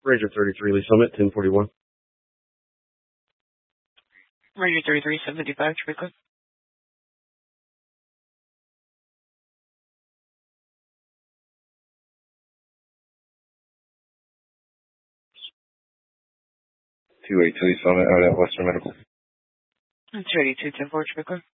Ranger 33, Lee Summit, 1041. Ranger 33, 75, Trico. Lee Summit, out at Western Medical. 282, 10-4, Trico.